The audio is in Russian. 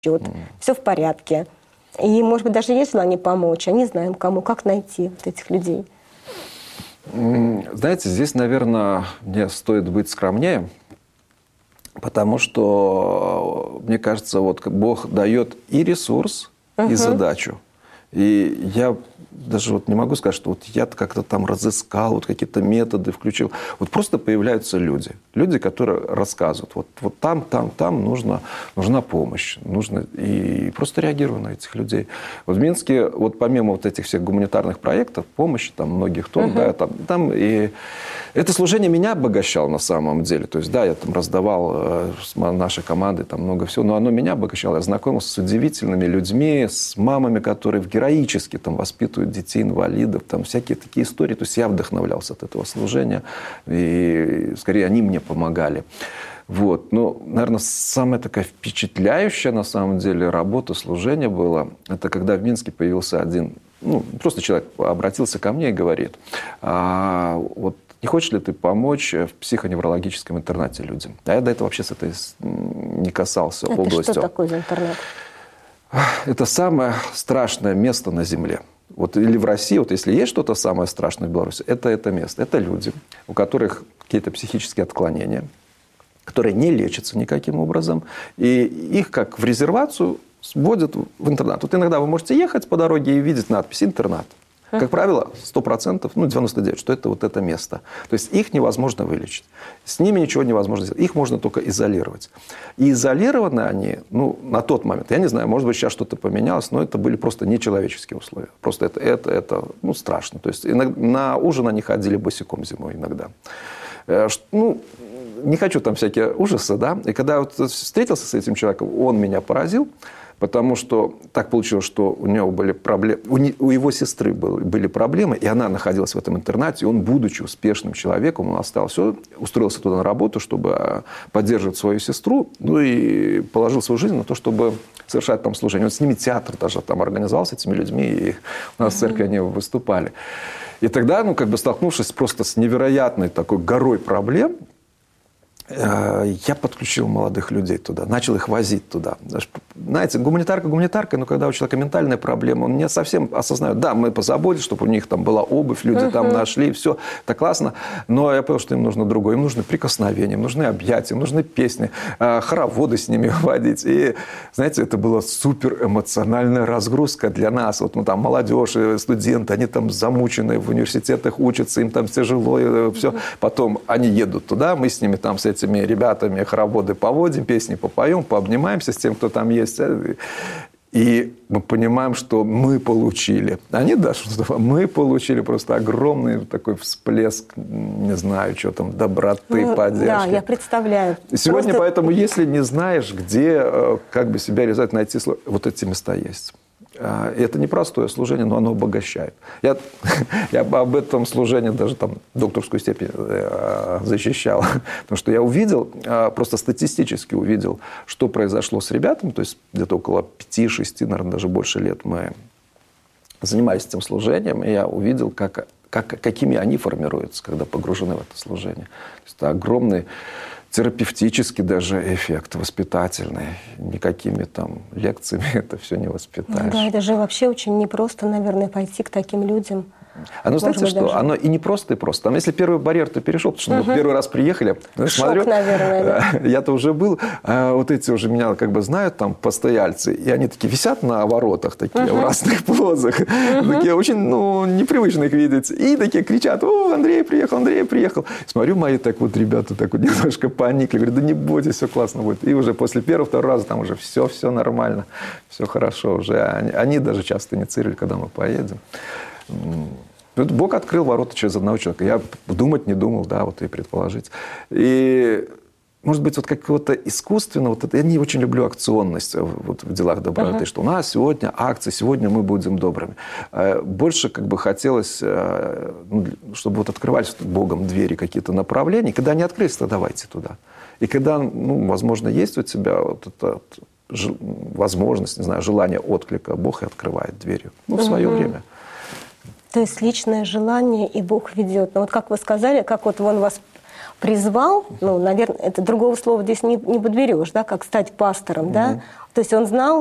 все в порядке. И, может быть, даже есть желание помочь, а не знаем кому, как найти вот этих людей. Знаете, здесь, наверное, мне стоит быть скромнее, потому что, мне кажется, вот Бог дает и ресурс, и задачу. И я даже вот не могу сказать, что вот я как-то там разыскал, вот какие-то методы включил. Вот просто появляются люди. Люди, которые рассказывают. Вот там нужна помощь. И просто реагирую на этих людей. Вот в Минске, вот помимо вот этих всех гуманитарных проектов, помощи, там многих тонн, да, там и это служение меня обогащало на самом деле. То есть, да, я там раздавал с нашей командой там много всего, но оно меня обогащало. Я знакомился с удивительными людьми, с мамами, которые героически там воспитывают детей, инвалидов, там всякие такие истории. То есть, я вдохновлялся от этого служения, и скорее они мне помогали. Вот. Ну, наверное, самая такая впечатляющая на самом деле работа, служение было, это когда в Минске появился один, просто человек обратился ко мне и говорит, вот не хочешь ли ты помочь в психоневрологическом интернате людям? А я до этого вообще с этой не касался областью. Это что такое за интернат? Это самое страшное место на Земле. Вот, или в России, вот если есть что-то самое страшное в Беларуси, это место. Это люди, у которых какие-то психические отклонения, которые не лечатся никаким образом. И их как в резервацию сводят в интернат. Вот иногда вы можете ехать по дороге и видеть надпись «Интернат». Как правило, 100%, 99%, что это вот это место. То есть их невозможно вылечить. С ними ничего невозможно сделать. Их можно только изолировать. И изолированы они, на тот момент, я не знаю, может быть, сейчас что-то поменялось, но это были просто нечеловеческие условия. Просто это страшно. То есть на ужин они ходили босиком зимой иногда. Не хочу там всякие ужасы, да. И когда вот встретился с этим человеком, он меня поразил. Потому что так получилось, что у него были проблемы, у его сестры были проблемы, и она находилась в этом интернате, и он, будучи успешным человеком, он оставил все, устроился туда на работу, чтобы поддерживать свою сестру, и положил свою жизнь на то, чтобы совершать там служение. Он с ними театр даже там организовал, с этими людьми, и у нас в церкви они выступали. И тогда, столкнувшись просто с невероятной такой горой проблем, я подключил молодых людей туда, начал их возить туда. Знаете, гуманитарка, но когда у человека ментальная проблема, он не совсем осознает. Да, мы позаботились, чтобы у них там была обувь, люди там нашли, все, это классно. Но я понял, что им нужно другое. Им нужны прикосновения, им нужны объятия, им нужны песни, хороводы с ними водить. И, знаете, это была супер эмоциональная разгрузка для нас. Вот там молодежь, студенты, они там замучены, в университетах учатся, им там тяжело, все. Потом они едут туда, мы с ними там с этими ребятами хороводы поводим, песни попоем, пообнимаемся с тем, кто там есть. И мы понимаем, что мы получили. Они, да, что-то мы получили просто огромный такой всплеск, не знаю, что там, доброты, поддержки. Да, я представляю. Сегодня поэтому, если не знаешь, где как бы себя реализовать, найти, вот эти места есть. И это непростое служение, но оно обогащает. Я об этом служении даже там докторскую степень защищал. Потому что я увидел, просто статистически увидел, что произошло с ребятами. То есть где-то около 5-6, наверное, даже больше лет мы занимались этим служением. И я увидел, какими они формируются, когда погружены в это служение. То есть это огромный терапевтический даже эффект, воспитательный. Никакими там лекциями это все не воспитаешь. Да, это же вообще очень непросто, наверное, пойти к таким людям. Знаете что? Даже... Оно и не просто, и просто. Там, если первый барьер ты перешел, потому что мы первый раз приехали, смотрю, наверное, да. Я-то уже был, вот эти уже меня как бы знают, там, постояльцы, и они такие висят на воротах, такие, в разных позах, такие очень, непривычно их видеть, и такие кричат: «О, Андрей приехал». Смотрю, мои так вот ребята так вот немножко поникли, говорят: да не бойтесь, все классно будет. И уже после первого-второго раза там уже все нормально, все хорошо. Уже они даже часто инициировали, когда мы поедем. Бог открыл ворота через одного человека. Я думать не думал, да, вот и предположить. И, может быть, вот какого-то искусственного... я не очень люблю акционность вот в делах доброты, что у нас сегодня акция, сегодня мы будем добрыми. Больше как бы хотелось, чтобы вот открывались Богом двери, какие-то направления. Когда они открылись, то давайте туда. И когда, возможно, есть у тебя вот эта возможность, не знаю, желание отклика, Бог и открывает двери. В свое время. То есть личное желание, и Бог ведет. Но вот как вы сказали, как вот Он вас призвал, ну, наверное, это другого слова здесь не подберешь, да, как стать пастором, да, то есть он знал,